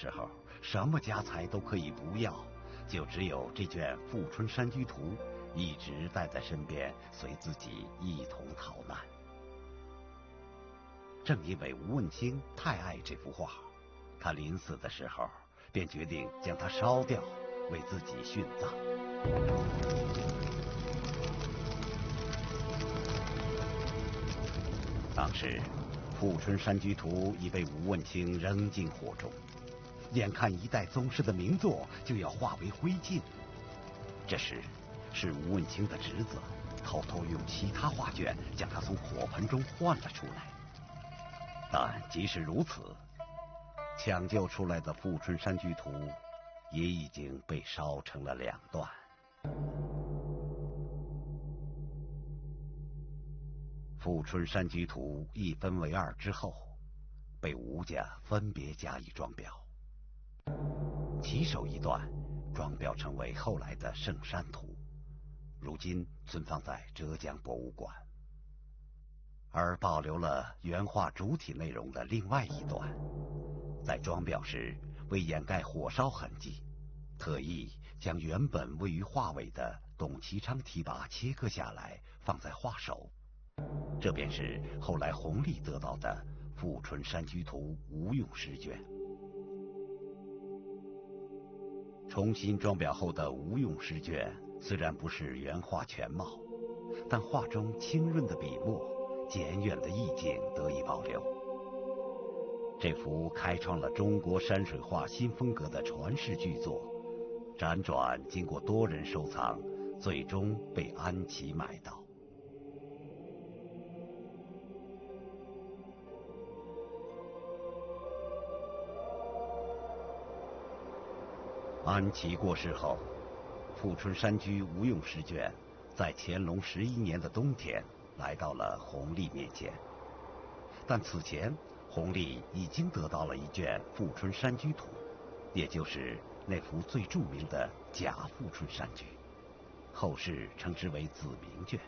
时候，什么家财都可以不要，就只有这卷《富春山居图》一直带在身边，随自己一同逃难。正因为吴问清太爱这幅画，他临死的时候便决定将它烧掉，为自己殉葬。当时，《富春山居图》已被吴问清扔进火中，眼看一代宗师的名作就要化为灰烬。这时，是吴问清的侄子偷偷用其他画卷将它从火盆中换了出来。但即使如此，抢救出来的《富春山居图》也已经被烧成了2段。《富春山居图》一分为2之后，被吴家分别加以装裱。起手一段装裱成为后来的《圣山图》，如今存放在浙江博物馆。而保留了原画主体内容的另外一段，在装裱时为掩盖火烧痕迹，特意将原本位于画尾的董其昌题跋切割下来，放在画首。这便是后来弘历得到的《富春山居图》吴用诗卷。重新装裱后的吴用诗卷虽然不是原画全貌，但画中清润的笔墨、简远的意境得以保留。这幅开创了中国山水画新风格的传世巨作，辗转经过多人收藏，最终被安琪买到。安琪过世后，《富春山居吴用诗卷》在乾隆11年的冬天来到了弘历面前。但此前，弘历已经得到了一卷《富春山居图》，也就是那幅最著名的假富春山居，后世称之为子明卷。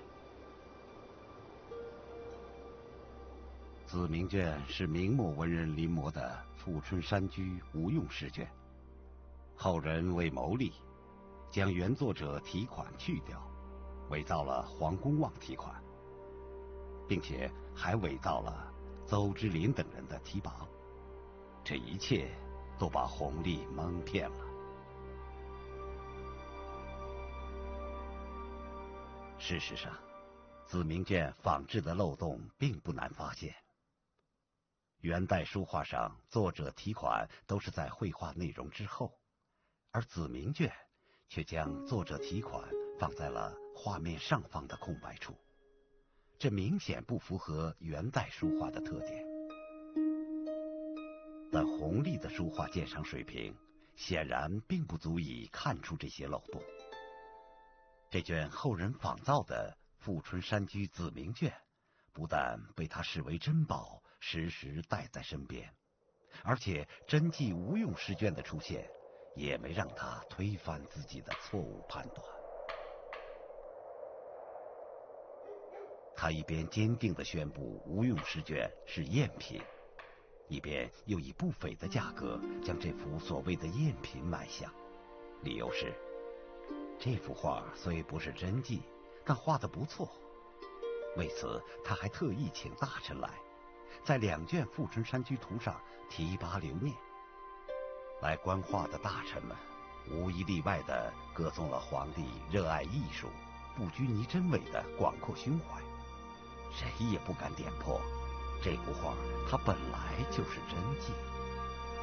子明卷是明末文人临摹的《富春山居吴用诗卷。后人为牟利，将原作者题款去掉，伪造了黄公望题款，并且还伪造了邹之林等人的题跋。这一切都把弘历蒙骗了。事实上，子明卷仿制的漏洞并不难发现。元代书画上作者题款都是在绘画内容之后，而子明卷却将作者题款放在了画面上方的空白处，这明显不符合元代书画的特点。但弘历的书画鉴赏水平显然并不足以看出这些漏洞。这卷后人仿造的《富春山居子明卷》不但被他视为珍宝，时时带在身边，而且真迹吴用诗卷的出现也没让他推翻自己的错误判断。他一边坚定地宣布吴用诗卷是赝品，一边又以不菲的价格将这幅所谓的赝品买下，理由是这幅画虽不是真迹，但画得不错。为此，他还特意请大臣来，在2卷《富春山居图》上题跋留念。来观画的大臣们无一例外地歌颂了皇帝热爱艺术、不拘泥真伪的广阔胸怀，谁也不敢点破这幅画它本来就是真迹。